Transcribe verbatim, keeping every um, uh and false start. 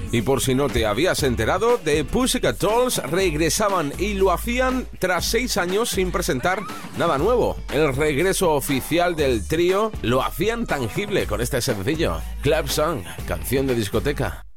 Y por si no te habías enterado, The Pussycat Dolls regresaban y lo hacían tras seis años sin presentar nada nuevo. El regreso oficial del trío lo hacían tangible con este sencillo, Club Song, canción de discoteca.